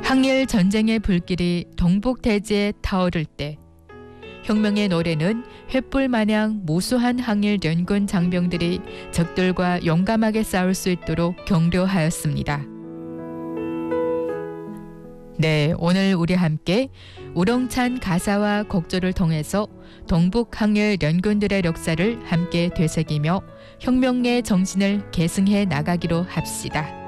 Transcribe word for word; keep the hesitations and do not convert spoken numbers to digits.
항일 전쟁의 불길이 동북 대지에 타오를 때 혁명의 노래는 횃불 마냥 무수한 항일 연군 장병들이 적들과 용감하게 싸울 수 있도록 격려하였습니다. 네, 오늘 우리 함께 우렁찬 가사와 곡조를 통해서 동북 항일 연군들의 역사를 함께 되새기며 혁명의 정신을 계승해 나가기로 합시다.